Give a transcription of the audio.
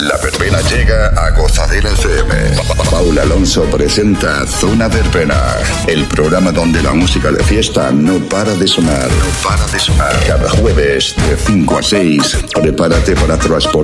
La verbena llega a Gozadera FM. Paula Alonso presenta Zona Verbena, el programa donde la música de fiesta no para de sonar. Cada jueves de 5 a 6, prepárate para transportar